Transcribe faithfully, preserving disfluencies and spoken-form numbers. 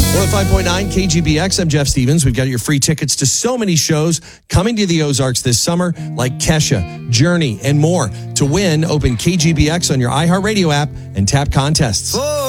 one oh five point nine K G B X, I'm Jeff Stevens. We've got your free tickets to so many shows coming to the Ozarks this summer, like Kesha, Journey, and more. To win, open K G B X on your iHeartRadio app and tap contests. Oh.